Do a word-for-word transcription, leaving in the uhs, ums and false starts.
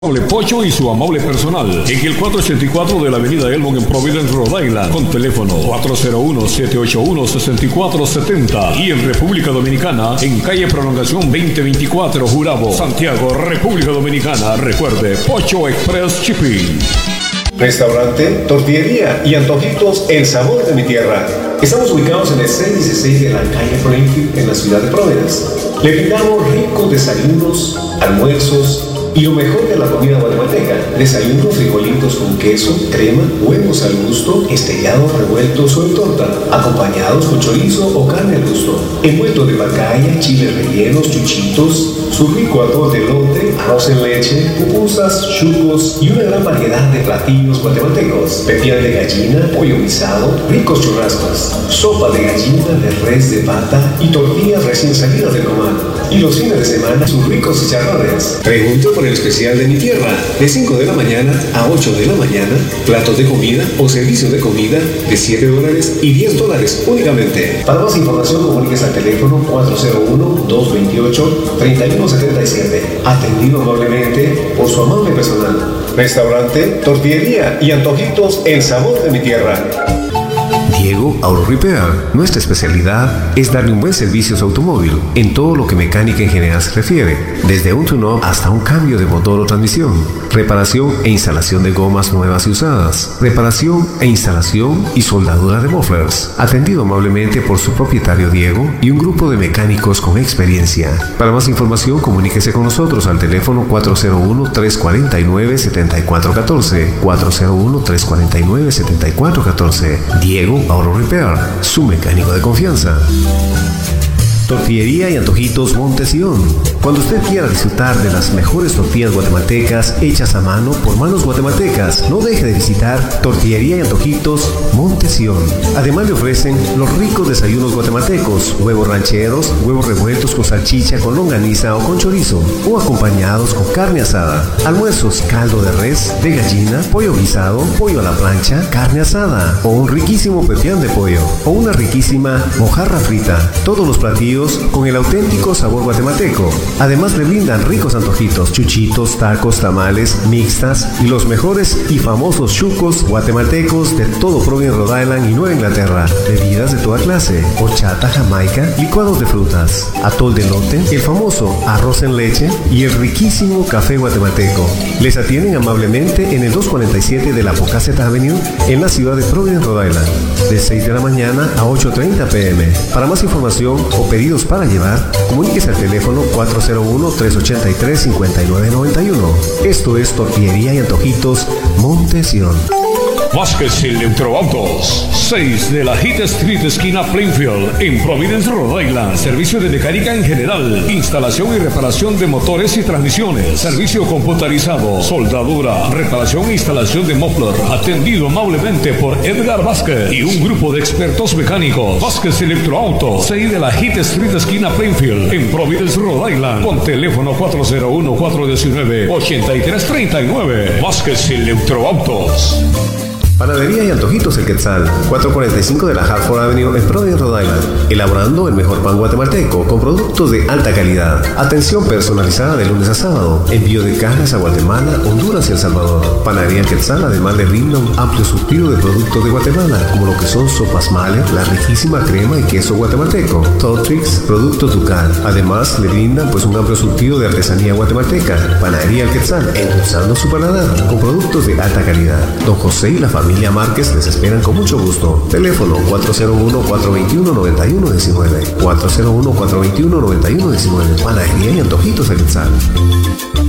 Amable Pocho y su amable personal en el cuatrocientos ochenta y cuatro de la avenida Elmont en Providence, Rhode Island, con teléfono cuatro cero uno, siete ocho uno, seis cuatro siete cero y en República Dominicana en calle Prolongación veinte veinticuatro, Jurabo, Santiago, República Dominicana. Recuerde, Pocho Express Shipping. Restaurante, tortillería y antojitos El Sabor de mi Tierra. Estamos ubicados en el seiscientos dieciséis de la calle Plainfield en la ciudad de Providence. Le brindamos ricos desayunos, almuerzos y lo mejor de la comida guatemalteca: desayunos, frijolitos con queso, crema, huevos al gusto, estrellados, revueltos o en torta, acompañados con chorizo o carne al gusto, envueltos de pacaya, chiles rellenos, chuchitos, su rico atol de elote, arroz en leche, pupusas, chucos y una gran variedad de platillos guatemaltecos: pepián de gallina, pollo guisado, ricos churrascos, sopa de gallina, de res, de pata y tortillas recién salidas del comal. Y los fines de semana, sus ricos chicharrones. Pregunto por el especial de mi tierra, de cinco de la mañana a ocho de la mañana, platos de comida o servicio de comida de siete dólares y diez dólares únicamente. Para más información, comuníquese al teléfono cuatro cero uno, dos dos ocho, tres uno siete siete. Atendido amablemente por su amable personal. Restaurante, tortillería y antojitos El Sabor de mi Tierra. Diego Auto Repair. Nuestra especialidad es darle un buen servicio a su automóvil en todo lo que mecánica en general se refiere, desde un tune-up hasta un cambio de motor o transmisión, reparación e instalación de gomas nuevas y usadas, reparación e instalación y soldadura de mufflers, atendido amablemente por su propietario Diego y un grupo de mecánicos con experiencia. Para más información, comuníquese con nosotros al teléfono cuatro cero uno, tres cuatro nueve, siete cuatro uno cuatro, cuatro cero uno, tres cuatro nueve, siete cuatro uno cuatro. Diego Auto Repair, su mecánico de confianza. Tortillería y antojitos Montesión. Cuando usted quiera disfrutar de las mejores tortillas guatemaltecas hechas a mano por manos guatemaltecas, no deje de visitar Tortillería y Antojitos Montesión. Además le ofrecen los ricos desayunos guatemaltecos: huevos rancheros, huevos revueltos con salchicha, con longaniza o con chorizo, o acompañados con carne asada. Almuerzos: caldo de res, de gallina, pollo guisado, pollo a la plancha, carne asada, o un riquísimo pepián de pollo, o una riquísima mojarra frita. Todos los platillos con el auténtico sabor guatemalteco. Además le brindan ricos antojitos, chuchitos, tacos, tamales, mixtas y los mejores y famosos chucos guatemaltecos de todo Providence, Rhode Island y Nueva Inglaterra. Bebidas de toda clase: horchata, jamaica, licuados de frutas, atol de elote, el famoso arroz en leche y el riquísimo café guatemalteco. Les atienden amablemente en el doscientos cuarenta y siete de la Pocasset Avenue en la ciudad de Providence, Rhode Island, de seis de la mañana a ocho treinta pm. Para más información o pedidos para llevar, comuníquese al teléfono cuatro cero uno, tres ocho tres, cinco nueve nueve uno. Esto es Tortillería y Antojitos Montesión. Vázquez Electroautos, seis de la Heat Street, esquina Plainfield, en Providence, Rhode Island. Servicio de mecánica en general, instalación y reparación de motores y transmisiones, servicio computarizado, soldadura, reparación e instalación de muffler, atendido amablemente por Edgar Vázquez y un grupo de expertos mecánicos. Vázquez Electroautos, seis de la Heat Street, esquina Plainfield, en Providence, Rhode Island, con teléfono cuatro cero uno, cuatro uno nueve, ocho tres tres nueve. Vázquez Electroautos. Panadería y Antojitos El Quetzal, cuatrocientos cuarenta y cinco de la Hartford Avenue en Providence, Rhode Island. Elaborando el mejor pan guatemalteco con productos de alta calidad. Atención personalizada de lunes a sábado. Envío de carnes a Guatemala, Honduras y El Salvador. Panadería El Quetzal además le brinda un amplio surtido de productos de Guatemala, como lo que son sopas Mahler, la riquísima crema y queso guatemalteco, Totrix, productos Ducal. Además le brindan pues un amplio surtido de artesanía guatemalteca. Panadería El Quetzal, endulzando su paladar con productos de alta calidad. Don José y la familia Familia Márquez les esperan con mucho gusto. Teléfono cuatro cero uno, cuatro dos uno, nueve uno uno nueve, cuatro cero uno, cuatro dos uno, nueve uno uno nueve. Panadería y Antojitos El Quetzal.